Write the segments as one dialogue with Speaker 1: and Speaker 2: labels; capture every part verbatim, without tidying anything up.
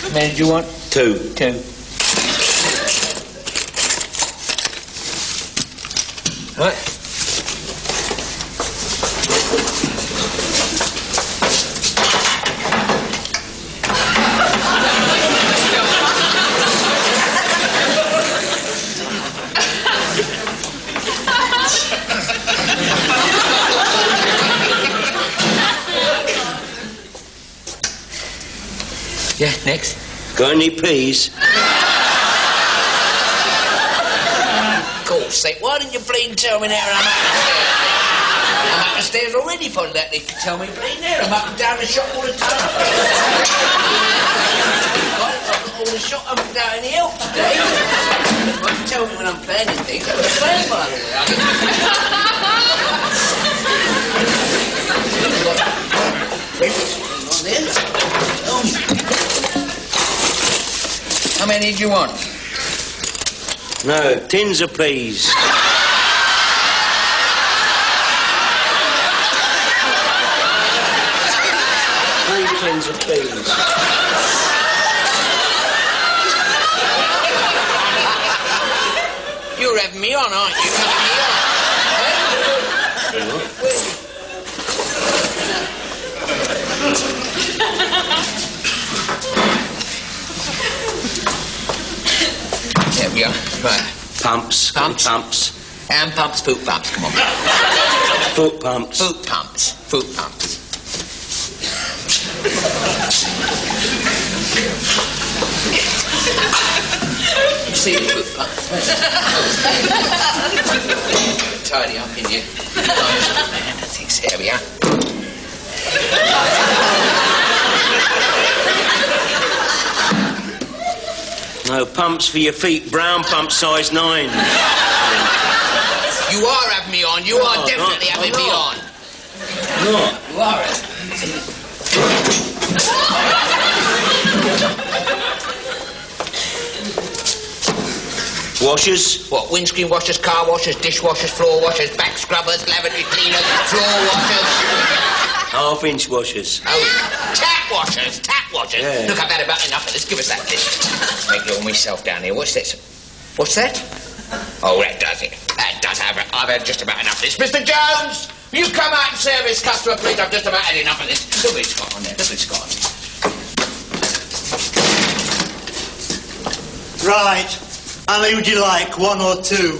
Speaker 1: How many do you want?
Speaker 2: Two.
Speaker 1: Two. Right. Yeah, next.
Speaker 2: Got any peas?
Speaker 1: God's sake, why didn't you bleeding tell me now I'm up the stairs? I'm up the stairs already for that. They can tell me bleeding there. I'm up and down the shop all the time. I've got all the shop up and down the help today. You won't tell me when I'm playing these things. I'm playing by the way. On there. How many do you want?
Speaker 2: No, tins of peas. Three tins of peas.
Speaker 1: You're having me on, aren't you? Having me on? There we are. Right.
Speaker 2: Pumps.
Speaker 1: Pumps.
Speaker 2: Pumps.
Speaker 1: Hand pumps, foot pumps. Come on.
Speaker 2: Foot pumps.
Speaker 1: Foot pumps. Foot pumps. You see the foot pumps? Tidy up in you. Man, I think so. There we are.
Speaker 2: No pumps for your feet. Brown pump size nine.
Speaker 1: You are having me on. You are
Speaker 2: No,
Speaker 1: definitely
Speaker 2: not,
Speaker 1: having
Speaker 2: not.
Speaker 1: me on.
Speaker 2: No.
Speaker 1: You are.
Speaker 2: Washers.
Speaker 1: What? Windscreen washers, car washers, dishwashers, floor washers, back scrubbers, lavatory cleaners, floor washers.
Speaker 2: Half-inch washers.
Speaker 1: Oh, tap washers, tap washers.
Speaker 2: Yeah.
Speaker 1: Look, I've had about enough of this. Give us that list. Make it all myself down here. What's this? What's that? Oh, that does it. That does have it. I've had just about enough of this. Mister Jones, will you come out and service customer, please? I've just about had enough of this. Look what it's got on there. Look what it's got on there.
Speaker 3: Right. How many would you like? One or two?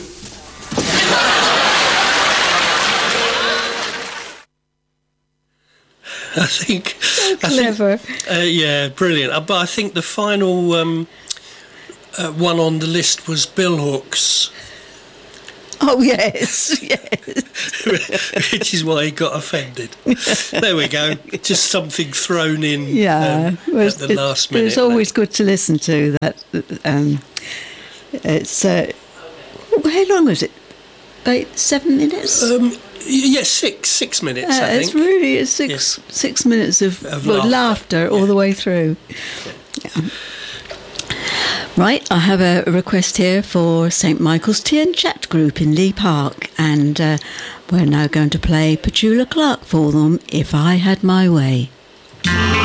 Speaker 4: I think...
Speaker 5: So clever.
Speaker 4: I think, uh, yeah, brilliant. Uh, but I think the final um, uh, one on the list was Bill Hooks.
Speaker 5: Oh, yes, yes.
Speaker 4: Which is why he got offended. There we go. Just something thrown in
Speaker 5: Yeah.
Speaker 4: um,
Speaker 5: Well,
Speaker 4: at the
Speaker 5: it,
Speaker 4: last minute.
Speaker 5: It's always good to listen to that. Um, it's... Uh, how long was it? Like seven minutes?
Speaker 4: Um, yes, six. Six minutes,
Speaker 5: Uh,
Speaker 4: I think.
Speaker 5: it's really it's six
Speaker 4: Yes.
Speaker 5: six minutes of,
Speaker 4: Of
Speaker 5: well,
Speaker 4: laughter.
Speaker 5: laughter all
Speaker 4: Yeah.
Speaker 5: the way through. Yeah. Right, I have a request here for Saint Michael's Tea and Chat Group in Lee Park, and uh, we're now going to play Petula Clark for them, If I Had My Way.